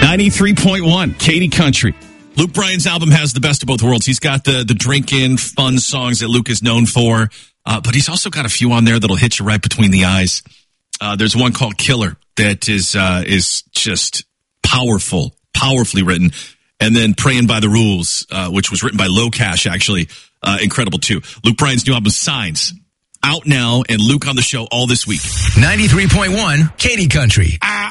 93.1, Katy Country. Luke Bryan's album has the best of both worlds. He's got the drinking, fun songs that Luke is known for, but he's also got a few on there that'll hit you right between the eyes. There's one called Killer that is just powerfully written. And then Praying by the Rules, which was written by Low Cash, actually, incredible too. Luke Bryan's new album, Signs, out now, and Luke on the show all this week. 93.1, Katy Country.